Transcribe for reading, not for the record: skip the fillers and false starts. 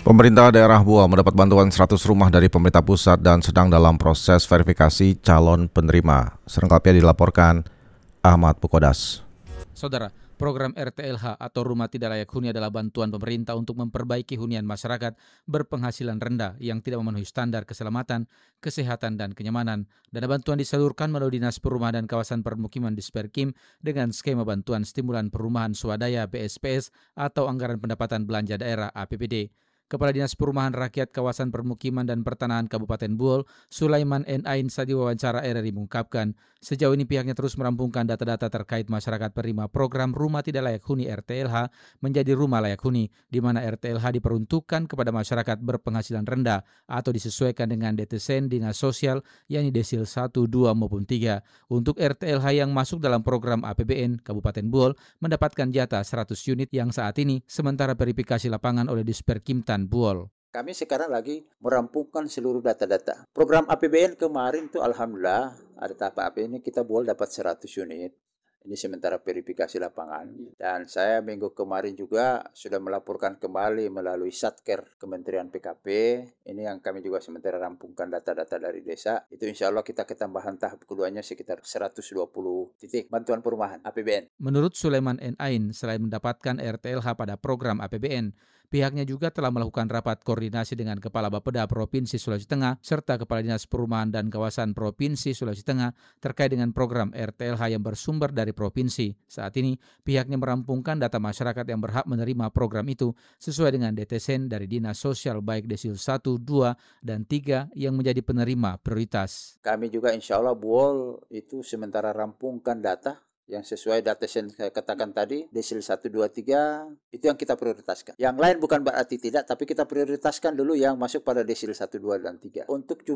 Pemerintah daerah Buol mendapat bantuan 100 rumah dari pemerintah pusat dan sedang dalam proses verifikasi calon penerima. Selengkapnya dilaporkan Ahmad Pukodas. Saudara, program RTLH atau Rumah Tidak Layak Huni adalah bantuan pemerintah untuk memperbaiki hunian masyarakat berpenghasilan rendah yang tidak memenuhi standar keselamatan, kesehatan, dan kenyamanan. Dana bantuan disalurkan melalui Dinas Perumahan dan Kawasan Permukiman Disperkim dengan skema bantuan stimulan perumahan swadaya BSPS atau anggaran pendapatan belanja daerah APBD. Kepala Dinas Perumahan Rakyat Kawasan Permukiman dan Pertanahan Kabupaten Buol, Sulaiman N. Ain saat diwawancara RRI mengungkapkan, sejauh ini pihaknya terus merampungkan data-data terkait masyarakat penerima program Rumah Tidak Layak Huni RTLH menjadi Rumah Layak Huni, di mana RTLH diperuntukkan kepada masyarakat berpenghasilan rendah atau disesuaikan dengan DTSEN Dinas Sosial, yakni Desil 1, 2, maupun 3. Untuk RTLH yang masuk dalam program APBN, Kabupaten Buol mendapatkan jatah 100 unit yang saat ini sementara verifikasi lapangan oleh Disperkimtan Buol. Kami sekarang lagi merampungkan seluruh data-data. Program APBN kemarin tuh alhamdulillah ada tahap APBN kita Buol dapat 100 unit. Ini sementara verifikasi lapangan. Dan saya minggu kemarin juga sudah melaporkan kembali melalui Satker Kementerian PKP. Ini yang kami juga sementara rampungkan data-data dari desa. Itu insya Allah kita ketambahan tahap keduanya sekitar 120 titik bantuan perumahan APBN. Menurut Sulaiman N. Ain, selain mendapatkan RTLH pada program APBN, pihaknya juga telah melakukan rapat koordinasi dengan Kepala Bapeda Provinsi Sulawesi Tengah serta Kepala Dinas Perumahan dan Kawasan Provinsi Sulawesi Tengah terkait dengan program RTLH yang bersumber dari provinsi. Saat ini, pihaknya merampungkan data masyarakat yang berhak menerima program itu sesuai dengan DTSEN dari Dinas Sosial baik Desil 1, 2, dan 3 yang menjadi penerima prioritas. Kami juga insya Allah Buol itu sementara rampungkan data yang sesuai data yang saya katakan tadi, desil 1, 2, 3, itu yang kita prioritaskan. Yang lain bukan berarti tidak, tapi kita prioritaskan dulu yang masuk pada desil 1, 2, dan 3. Untuk